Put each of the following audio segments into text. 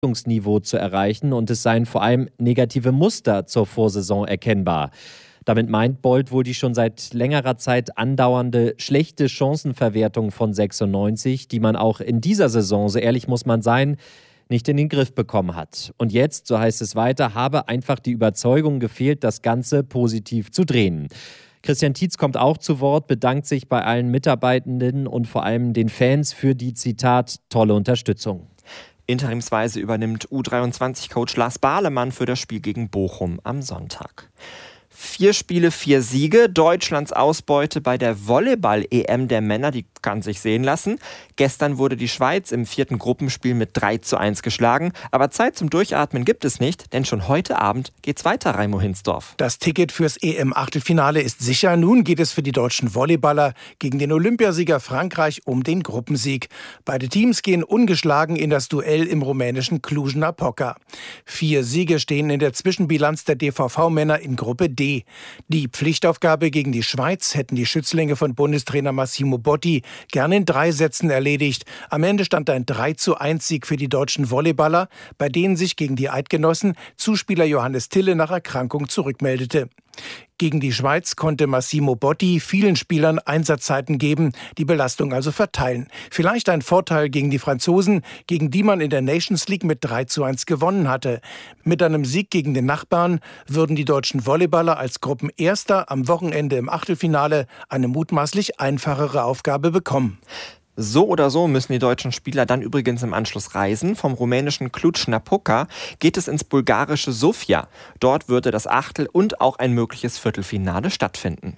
Niveau zu erreichen und es seien vor allem negative Muster zur Vorsaison erkennbar. Damit meint Bold wohl die schon seit längerer Zeit andauernde schlechte Chancenverwertung von 96, die man auch in dieser Saison, so ehrlich muss man sein, nicht in den Griff bekommen hat. Und jetzt, so heißt es weiter, habe einfach die Überzeugung gefehlt, das Ganze positiv zu drehen. Christian Tietz kommt auch zu Wort, bedankt sich bei allen Mitarbeitenden und vor allem den Fans für die, Zitat, tolle Unterstützung. Interimsweise übernimmt U23-Coach Lars Bahlemann für das Spiel gegen Bochum am Sonntag. 4 Spiele, 4 Siege. Deutschlands Ausbeute bei der Volleyball-EM der Männer, die kann sich sehen lassen. Gestern wurde die Schweiz im 4. Gruppenspiel mit 3:1 geschlagen. Aber Zeit zum Durchatmen gibt es nicht, denn schon heute Abend geht's weiter, Raimo Hinsdorf. Das Ticket fürs EM-Achtelfinale ist sicher. Nun geht es für die deutschen Volleyballer gegen den Olympiasieger Frankreich um den Gruppensieg. Beide Teams gehen ungeschlagen in das Duell im rumänischen Cluj-Napoca. 4 Siege stehen in der Zwischenbilanz der DVV-Männer in Gruppe D. Die Pflichtaufgabe gegen die Schweiz hätten die Schützlinge von Bundestrainer Massimo Botti gerne in 3 Sätzen erledigt. Am Ende stand ein 3:1-Sieg für die deutschen Volleyballer, bei denen sich gegen die Eidgenossen Zuspieler Johannes Tille nach Erkrankung zurückmeldete. Gegen die Schweiz konnte Massimo Botti vielen Spielern Einsatzzeiten geben, die Belastung also verteilen. Vielleicht ein Vorteil gegen die Franzosen, gegen die man in der Nations League mit 3:1 gewonnen hatte. Mit einem Sieg gegen den Nachbarn würden die deutschen Volleyballer als Gruppenerster am Wochenende im Achtelfinale eine mutmaßlich einfachere Aufgabe bekommen. So oder so müssen die deutschen Spieler dann übrigens im Anschluss reisen. Vom rumänischen Cluj-Napoca geht es ins bulgarische Sofia. Dort würde das Achtel- und auch ein mögliches Viertelfinale stattfinden.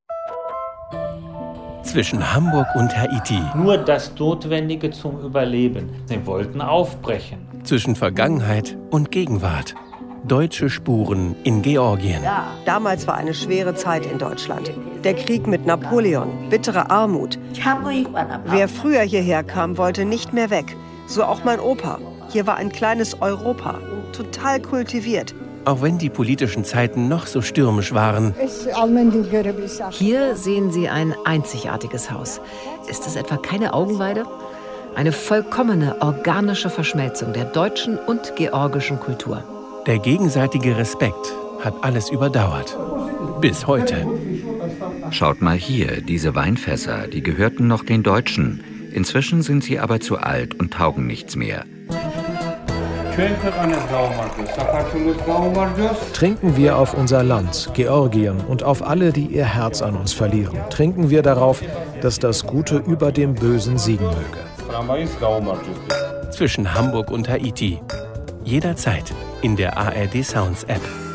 Zwischen Hamburg und Haiti. Nur das Notwendige zum Überleben. Sie wollten aufbrechen. Zwischen Vergangenheit und Gegenwart. Deutsche Spuren in Georgien. Damals war eine schwere Zeit in Deutschland. Der Krieg mit Napoleon, bittere Armut. Wer früher hierher kam, wollte nicht mehr weg. So auch mein Opa. Hier war ein kleines Europa, total kultiviert. Auch wenn die politischen Zeiten noch so stürmisch waren. Hier sehen Sie ein einzigartiges Haus. Ist es etwa keine Augenweide? Eine vollkommene organische Verschmelzung der deutschen und georgischen Kultur. Der gegenseitige Respekt hat alles überdauert. Bis heute. Schaut mal hier, diese Weinfässer, die gehörten noch den Deutschen. Inzwischen sind sie aber zu alt und taugen nichts mehr. Trinken wir auf unser Land, Georgien, und auf alle, die ihr Herz an uns verlieren. Trinken wir darauf, dass das Gute über dem Bösen siegen möge. Zwischen Hamburg und Haiti. Jederzeit in der ARD Sounds App.